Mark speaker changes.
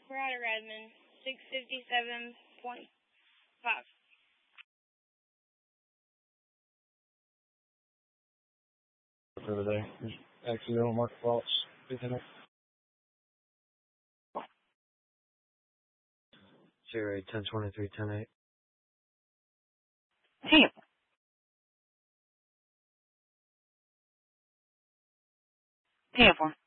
Speaker 1: We're out of Redmond, 657.5.
Speaker 2: For the day. There's accidental market faults within it. 08-10-23-10-8.
Speaker 3: Team. Team 4.